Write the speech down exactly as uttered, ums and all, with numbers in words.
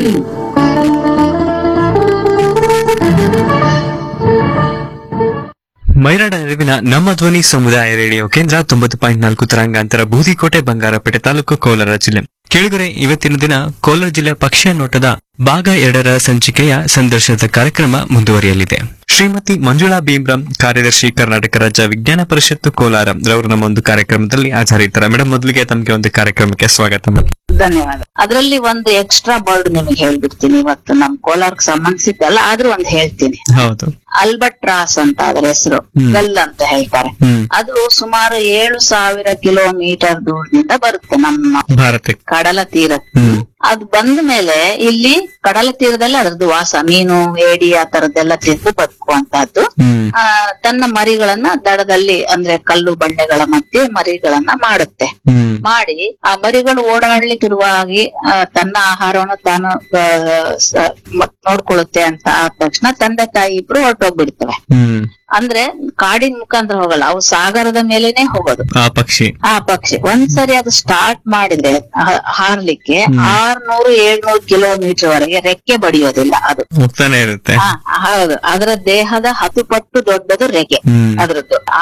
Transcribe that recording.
ಮೈರಾಡ ಅರಿವಿನ ನಮ್ಮ ಧ್ವನಿ ಸಮುದಾಯ ರೇಡಿಯೋ ಕೇಂದ್ರ ತೊಂಬತ್ತು ಪಾಯಿಂಟ್ ನಾಲ್ಕು ತರಂಗಾಂತರ ಬೂದಿಕೋಟೆ ಬಂಗಾರಪೇಟೆ ತಾಲೂಕು ಕೋಲಾರ ಜಿಲ್ಲೆ. ಕೇಳಿದರೆ ಇವತ್ತಿನ ದಿನ ಕೋಲಾರ ಜಿಲ್ಲೆ ಪಕ್ಷಿಯ ನೋಟದ ಭಾಗ ಎರಡರ ಸಂಚಿಕೆಯ ಸಂದರ್ಶನದ ಕಾರ್ಯಕ್ರಮ ಮುಂದುವರಿಯಲಿದೆ. ಶ್ರೀಮತಿ ಮಂಜುಳಾ ಭೀಮ್ರಾಂ, ಕಾರ್ಯದರ್ಶಿ, ಕರ್ನಾಟಕ ರಾಜ್ಯ ವಿಜ್ಞಾನ ಪರಿಷತ್ತು ಕೋಲಾರ ರವರು ನಮ್ಮ ಒಂದು ಕಾರ್ಯಕ್ರಮದಲ್ಲಿ ಹಾಜರಿರ್ತಾರೆ. ಮೇಡಮ್, ಮೊದಲಿಗೆ ತಮಗೆ ಒಂದು ಕಾರ್ಯಕ್ರಮಕ್ಕೆ ಸ್ವಾಗತ. ಧನ್ಯವಾದ. ಅದರಲ್ಲಿ ಒಂದು ಎಕ್ಸ್ಟ್ರಾ ವರ್ಡ್ ನಿಮಗೆ ಹೇಳ್ಬಿಡ್ತೀನಿ. ಇವತ್ತು ನಮ್ ಕೋಲಾರಕ್ಕೆ ಸಂಬಂಧಿಸಿದ್ದಲ್ಲ, ಆದ್ರೂ ಒಂದು ಹೇಳ್ತೀನಿ. ಹೌದು. ಅಲ್ಬಟ್ರಾಸ್ ಅಂತ ಅದರ ಹೆಸರು, ವೆಲ್ ಅಂತ ಹೇಳ್ತಾರೆ. ಅದು ಸುಮಾರು ಏಳು ಸಾವಿರ ಕಿಲೋಮೀಟರ್ ದೂರದಿಂದ ಬರುತ್ತೆ ನಮ್ಮ ಭಾರತ ಕಡಲ ತೀರ. ಅದು ಬಂದ ಮೇಲೆ ಇಲ್ಲಿ ಕಡಲ ತೀರದಲ್ಲಿ ಅದ್ರದ್ದು ವಾಸ, ಮೀನು, ಏಡಿ ಆ ತರದ್ದೆಲ್ಲ ತಿಂದು ಬದುಕುವಂತಹದ್ದು. ಆ ತನ್ನ ಮರಿಗಳನ್ನ ದಡದಲ್ಲಿ ಅಂದ್ರೆ ಕಲ್ಲು ಬಂಡೆಗಳ ಮಧ್ಯೆ ಮರಿಗಳನ್ನ ಮಾಡುತ್ತೆ. ಮಾಡಿ ಆ ಮರಿಗಳು ಓಡಾಡ್ಲಿಕ್ಕಿರುವಾಗಿ ತನ್ನ ಆಹಾರವನ್ನು ತಾನು ನೋಡ್ಕೊಳ್ಳುತ್ತೆ ಅಂತ ಆದ ತಕ್ಷಣ ತಂದೆ ತಾಯಿ ಇಬ್ರು ಹೊರಟೋಗ್ಬಿಡ್ತವೆ. ಅಂದ್ರೆ ಕಾಡಿನ ಮುಖಾಂತರ ಹೋಗಲ್ಲ, ಅವು ಸಾಗರದ ಮೇಲೆನೆ ಹೋಗೋದು. ಆ ಪಕ್ಷಿ ಆ ಪಕ್ಷಿ ಒಂದ್ಸರಿ ಅದು ಸ್ಟಾರ್ಟ್ ಮಾಡಿದ್ರೆ ಹಾರ್ಲಿಕ್ಕೆ ಆರ್ನೂರು ಏಳ್ನೂರು ಕಿಲೋಮೀಟರ್ ವರೆಗೆ ರೆಕ್ಕೆ ಬಡಿಯೋದಿಲ್ಲ, ಅದು ಹೋಗ್ತಾನೆ ಇರುತ್ತೆ. ಹೌದು. ಅದರ ದೇಹದ ಹತ್ತು ಪಟ್ಟು ದೊಡ್ಡದು ರೆಕ್ಕೆ ಅದ್ರದ್ದು.